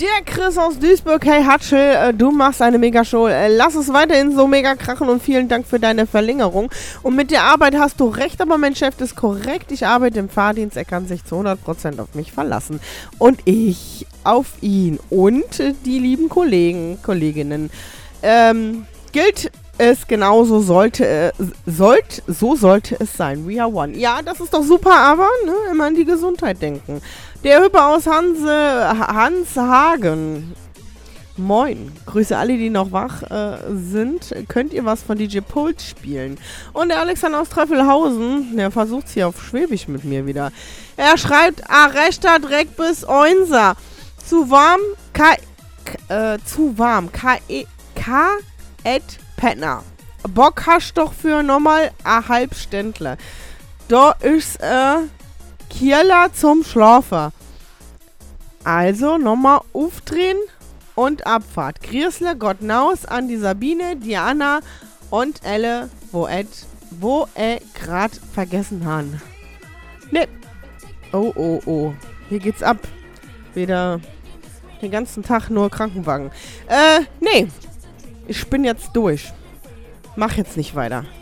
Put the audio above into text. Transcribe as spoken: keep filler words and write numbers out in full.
Der Chris aus Duisburg, hey Hatschel, äh, du machst eine Mega-Show. Äh, lass es weiterhin so mega krachen und vielen Dank für deine Verlängerung. Und mit der Arbeit hast du recht, aber mein Chef ist korrekt. Ich arbeite im Fahrdienst, er kann sich zu hundert Prozent auf mich verlassen. Und ich auf ihn und äh, die lieben Kollegen, Kolleginnen. Ähm, gilt es genauso, sollte, äh, sollt, so sollte es sein. We are one. Ja, das ist doch super, aber ne, immer an die Gesundheit denken. Der Hüpper aus Hanse, Hans Hagen. Moin. Grüße alle, die noch wach äh, sind. Könnt ihr was von D J Puls spielen? Und der Alexander aus Treffelhausen, der versucht es hier auf Schwäbisch mit mir wieder. Er schreibt, a rechter Dreck bis Oinser. Zu warm, K, K äh, zu warm. K, E, K, et Penner. Bock hast doch für nochmal a Halbständler. Da ist, äh, Kieler zum Schlafen. Also nochmal aufdrehen und Abfahrt. Griesle, Gott naus an die Sabine, Diana und Elle, wo et, wo äh grad vergessen han. Ne. Oh, oh, oh. Hier geht's ab. Wieder den ganzen Tag nur Krankenwagen. Äh, nee. Ich bin jetzt durch. Mach jetzt nicht weiter.